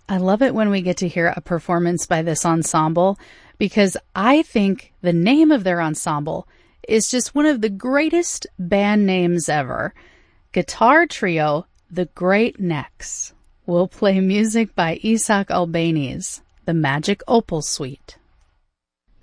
I love it when we get to hear a performance by this ensemble because I think the name of their ensemble is just one of the greatest band names ever. Guitar Trio, The Great Necks. We'll play music by Isaac Albéniz, the Magic Opal Suite.